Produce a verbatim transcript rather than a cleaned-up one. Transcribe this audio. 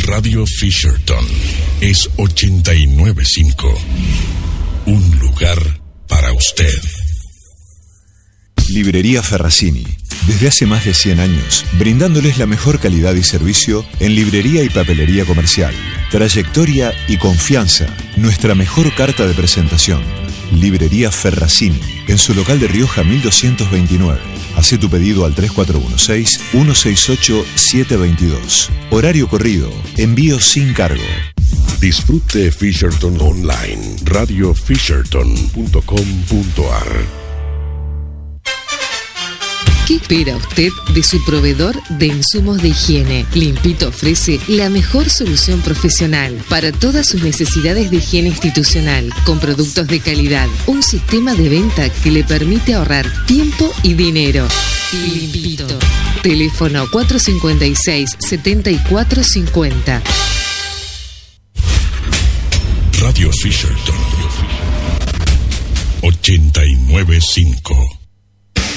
Radio Fisherton es ochenta y nueve punto cinco. Un lugar para usted. Librería Ferracini. Desde hace más de cien años, brindándoles la mejor calidad y servicio en librería y papelería comercial. Trayectoria y confianza, nuestra mejor carta de presentación. Librería Ferracini, en su local de Rioja mil doscientos veintinueve. Hacé tu pedido al tres cuatro uno seis, uno seis ocho, siete dos dos. Horario corrido, envío sin cargo. Disfrute Fisherton Online, radio fisherton punto com punto a r. ¿Qué espera usted de su proveedor de insumos de higiene? Limpito ofrece la mejor solución profesional para todas sus necesidades de higiene institucional, con productos de calidad. Un sistema de venta que le permite ahorrar tiempo y dinero. Limpito. Teléfono cuatro cinco seis, siete cuatro cinco cero. Radio Fisherton ochenta y nueve punto cinco.